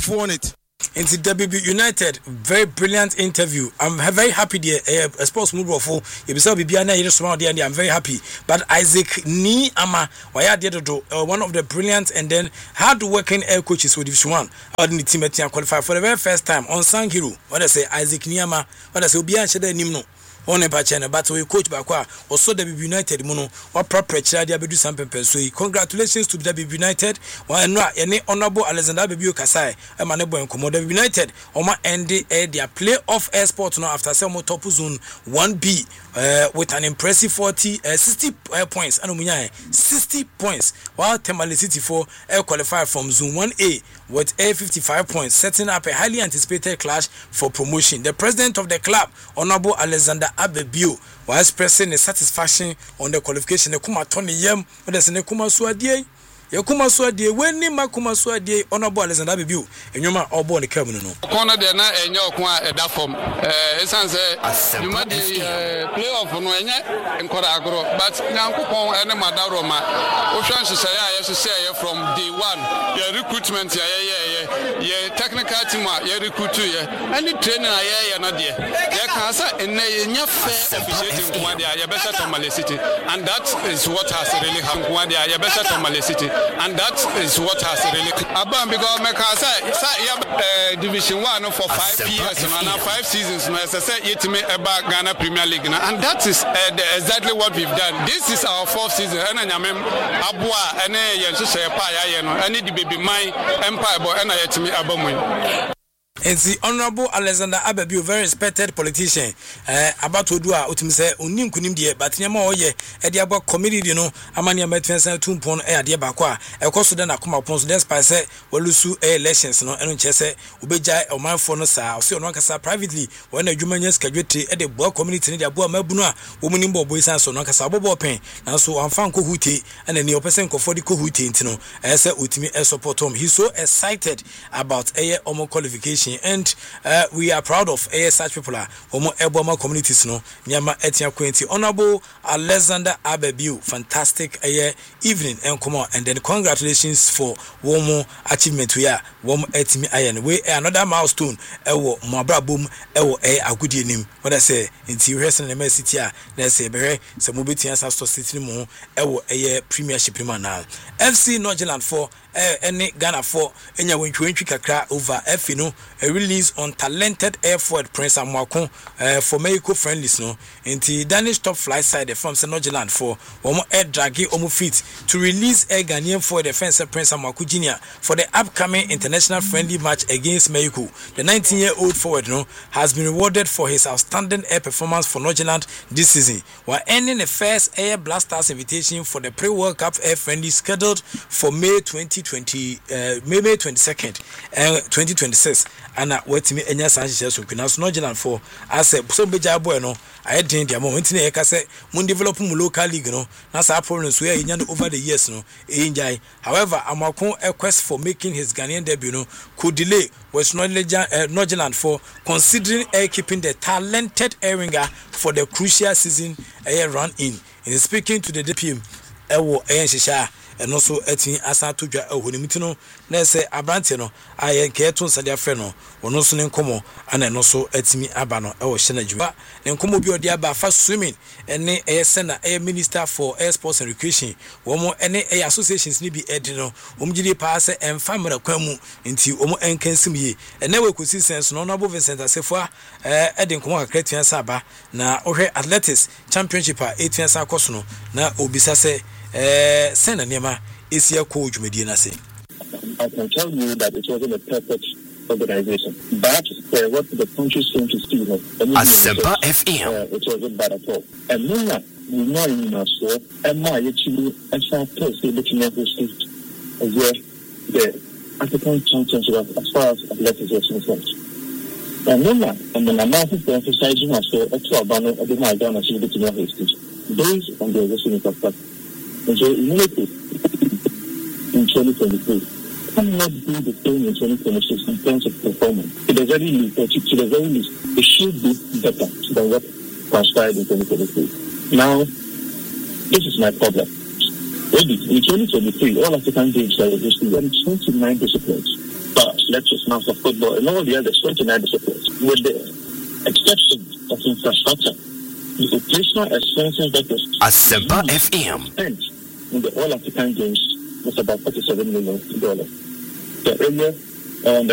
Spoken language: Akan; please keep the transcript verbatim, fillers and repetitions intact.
on it. Into W B United, very brilliant interview. I'm very happy there. A sports move for you be so be biana here small there. I'm very happy. But Isaac Ni Ama, why are there do one of the brilliant and then hard working air coaches with Division One. How the team at qualify for the very first time on San Hero. What I say, Isaac Ni Ama. What I say, Obian Shede Nimno. On a channel, but we coach Bakwa or so W B United Mono or proper Chadia Bedu Sampen. So congratulations to W B United. Why not any honorable Alexander Bebu Kasai, a manable and Commodore United, or my ended their playoff air sport now after some top zone one B uh, with an impressive forty, uh, sixty uh, points. And sixty points, while Temale City for air qualified from zone one A with a fifty-five points, setting up a highly anticipated clash for promotion. The president of the club, Honorable Alexander Abebu, was expressing his satisfaction on the qualification. The Kuma Tony Yem, but there's a Kuma Suadie. Yakuma Suadie, when Nima Kuma Suadie, Honorable Alexander Abebu, and you might all born the Cabinet. Corner there now, and your Kuma at that form. It's answer, you might be playoff on one and Coragro, but Nankupon and Madaroma. Ocean Shaya, say from day one, your recruitment, yeah, yeah, technical team, your recruit, any trainer, yeah, not there. Yakasa and your fair officiating Kuadia, your better to Malay City, and that is what has really happened. Kuadia, your better to Malay City. And that is what has really happened because Mekasa Division One for five years and now five seasons. As I said, yet me about Ghana Premier League, and that is uh, exactly what we've done. This is our fourth season. And I am Abua and I need to be my empire, but and I yet me Abamu. And the Honorable Alexander Abebu, very respected politician, uh, about to do a utimse unim kunim die, but nyama oye, edi abo committee you know, amani ametwensa tumpon e ade bakwa, e koso de na koma pon so despite say wolusu elections no eno chese ubeja omanfo no sa, o se ono kasa privately, when adwumanya schedule e de bo community ne de abo amabunu a wo munim bo boy san so no kasa bobo pen, na so amfa nko huti, and ni opesen ko for the ko huti ntino, e se utimi e support him. He's so excited about a omo qualification. And uh, we are proud of uh, such people are Homo Eboma communities no Nyama Etia Quinty. Honorable Alexander Abebu, fantastic uh, evening and come on, and then congratulations for one more achievement we are one etimi ayen we another milestone ewo mabra boom ewo eh agudi nim what I say into rehearsal in the city a na say be some mobiti answer city mu ewo eh premiership na F C Nordjylland for eh any Ghana for enya wentwentwi kakra over F no a release on talented air forward Prince Amwako uh, for Mexico friendlies no into Danish top flight side from Nordjylland for one air dragi omu fit to release a Ghanaian forward defense Prince Amwako Junior for the upcoming international friendly match against Mexico. The nineteen year old forward no has been rewarded for his outstanding air performance for Nordjylland this season while earning the first Air Blasters invitation for the pre-World Cup air friendly scheduled for May twenty twenty uh, May May twenty-second uh, twenty twenty-six. And what me enya sanche so kwina so Nordjylland for as a so beja boy no I den dia moment na e ka say mun develop mu local league no na sa problems we enya no over the years no e enjai. However, Amwako a quest for making his Ghanaian debut no could delay West Nordjylland for considering air keeping the talented air winger for the crucial season air run in. In speaking to the D P M ewo air shisha and also etin asa to dwa ehonimiti no na say abrante no aye nke to nsade afre no wono so ne nkomo ana no so etimi aba no e wo hye na djuma ne nkomo bi odi aba fa swimming ene eye sena eye minister for air sports and recreation wo mo ene eye associations ni bi edi no wo mjidi pa se emfa mra kwamu nti wo mo enkansim yi ene we kosi sense no no bo Vincent Asefo eh edi nkomo kakra tiansa aba na ohwe athletics championship a etiansa akoso no na obisa se eh sena niema esia ko djumedi na se. I can tell you that it wasn't a perfect organization, but uh, what the country seemed to see was Asempa F M. Uh, it wasn't bad at all. And then we know in us, and my actually, and some place they looking at this as well, the African championship as far as athletics is concerned. And then, and then I'm also emphasizing us to a banner of the Ghana actually looking at this based on the existing infrastructure. And so, immediately in twenty twenty-three. Cannot do the same in twenty twenty-six in terms of performance. To the very least, to the very least, it should be better than what transpired in twenty twenty-three. Now, this is my problem. Maybe in twenty twenty-three, all African games are existing in twenty-nine disciplines. but lectures now for football and all the other twenty-nine disciplines, with the exception of infrastructure, the operational expenses that is Asempa F M spent in the All African Games was about forty-seven million dollars. The area um,